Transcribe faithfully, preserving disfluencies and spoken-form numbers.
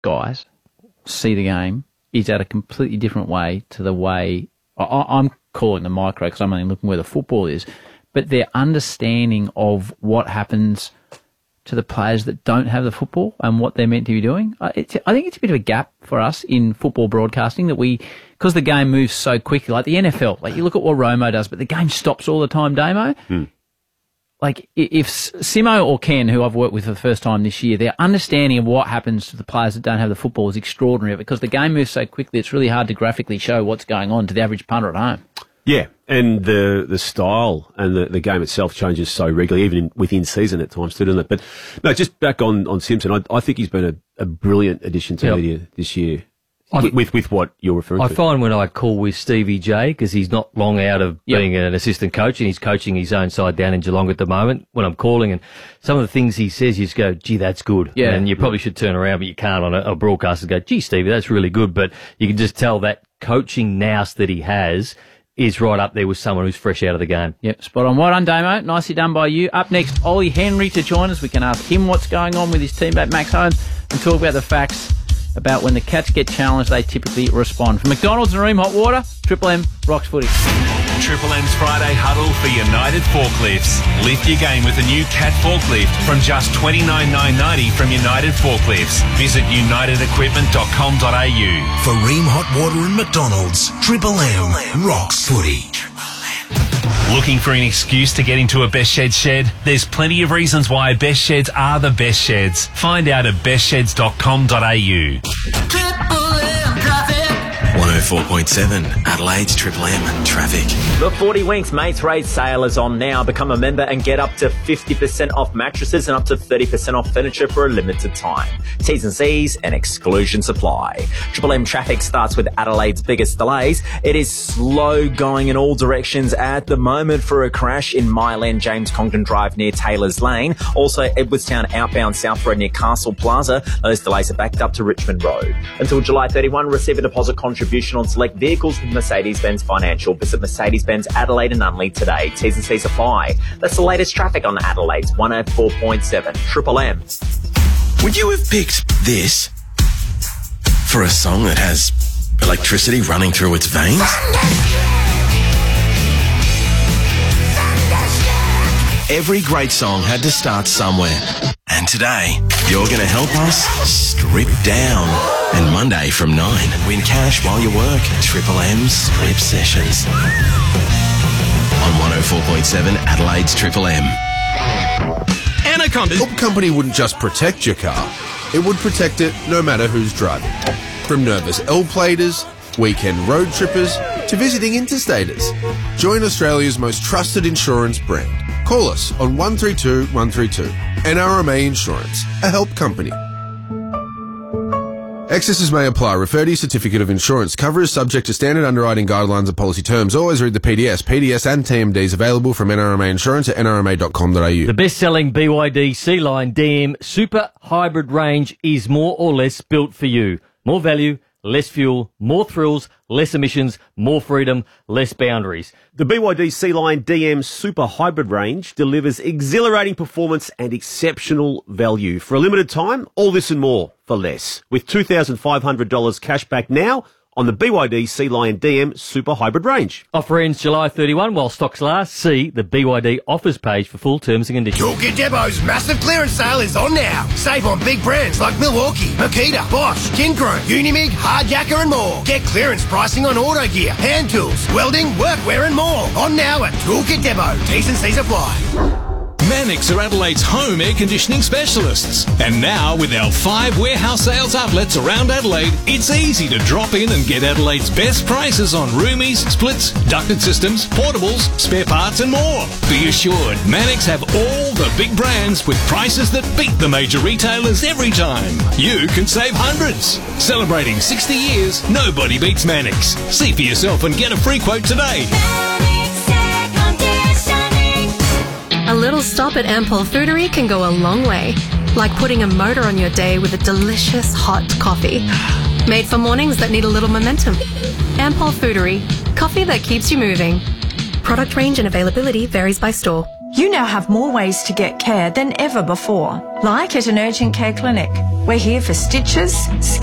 guys see the game is at a completely different way to the way I, I'm calling the micro because I'm only looking where the football is, but their understanding of what happens to the players that don't have the football and what they're meant to be doing. It's, I think it's a bit of a gap for us in football broadcasting that we, because the game moves so quickly, like the N F L, like you look at what Romo does, but the game stops all the time, Damo. Hmm. Like if Simo or Ken, who I've worked with for the first time this year, their understanding of what happens to the players that don't have the football is extraordinary because the game moves so quickly, it's really hard to graphically show what's going on to the average punter at home. Yeah, and the the style and the, the game itself changes so regularly, even in, within season at times too, doesn't it? But no, just back on, on Simpson, I, I think he's been a, a brilliant addition to yep. media this year. I, with with what you're referring I to. I find when I call with Stevie J, because he's not long out of yep. being an assistant coach and he's coaching his own side down in Geelong at the moment, when I'm calling and some of the things he says, you just go, gee, that's good. Yeah. And you probably should turn around, but you can't on a, a broadcast and go, gee, Stevie, that's really good. But you can just tell that coaching nous that he has is right up there with someone who's fresh out of the game. Yep, spot on. Well done, Damo. Nicely done by you. Up next, Ollie Henry to join us. We can ask him what's going on with his teammate Max Holmes and talk about the facts about when the Cats get challenged, they typically respond. From McDonald's and Ream Hot Water, Triple M rocks footy. Triple M's Friday huddle for United Forklifts. Lift your game with a new Cat forklift from just twenty-nine thousand nine hundred ninety dollars from United Forklifts. Visit united equipment dot com dot a u. For Ream Hot Water and McDonald's, Triple M rocks footy. Looking for an excuse to get into a Best Sheds shed? There's plenty of reasons why Best Sheds are the best sheds. Find out at best sheds dot com dot a u. one oh four point seven Adelaide's Triple M traffic. The forty Winks Mates Race sale is on now. Become a member and get up to fifty percent off mattresses and up to thirty percent off furniture for a limited time. T's and C's and exclusion supply. Triple M traffic starts with Adelaide's biggest delays. It is slow going in all directions at the moment for a crash in Myland James Congdon Drive near Taylor's Lane. Also Edwardstown outbound South Road near Castle Plaza. Those delays are backed up to Richmond Road. Until July thirty-first, receive a deposit contribution on select vehicles with Mercedes-Benz Financial. Visit Mercedes-Benz Adelaide and Unley today. T's and C's apply. That's the latest traffic on Adelaide's one oh four point seven Triple M. Would you have picked this for a song that has electricity running through its veins? Every great song had to start somewhere. And today, you're going to help us strip down. And Monday from nine, win cash while you work. Triple M Strip Sessions. On one oh four point seven Adelaide's Triple M. Anaconda. Your company wouldn't just protect your car, it would protect it no matter who's driving. From nervous L-platers, weekend road trippers, to visiting interstaters. Join Australia's most trusted insurance brand. Call us on one three two one three two. N R M A Insurance, a help company. Excesses may apply. Refer to your certificate of insurance. Cover is subject to standard underwriting guidelines and policy terms. Always read the P D S. P D S and T M Ds available from N R M A Insurance at N R M A dot com dot a u. The best-selling B Y D C-Line D M Super Hybrid range is more or less built for you. More value, less fuel, more thrills, less emissions, more freedom, less boundaries. The B Y D C-Line D M Super Hybrid range delivers exhilarating performance and exceptional value. For a limited time, all this and more for less. With two thousand five hundred dollars cash back now on the B Y D C-Line D M Super Hybrid range. Offer ends July thirty-first while stocks last. See the B Y D offers page for full terms and conditions. Toolkit Depot's massive clearance sale is on now. Save on big brands like Milwaukee, Makita, Bosch, Kinchrome, Unimig, Hardyakker and more. Get clearance pricing on auto gear, hand tools, welding, workwear and more. On now at Toolkit Depot. T's and C's apply. Mannix are Adelaide's home air conditioning specialists. And now, with our five warehouse sales outlets around Adelaide, it's easy to drop in and get Adelaide's best prices on roomies, splits, ducted systems, portables, spare parts and more. Be assured, Mannix have all the big brands with prices that beat the major retailers every time. You can save hundreds. Celebrating sixty years, nobody beats Mannix. See for yourself and get a free quote today. A little stop at Ampol Foodery can go a long way, like putting a motor on your day with a delicious hot coffee. Made for mornings that need a little momentum. Ampol Foodery, coffee that keeps you moving. Product range and availability varies by store. You now have more ways to get care than ever before, like at an urgent care clinic. We're here for stitches,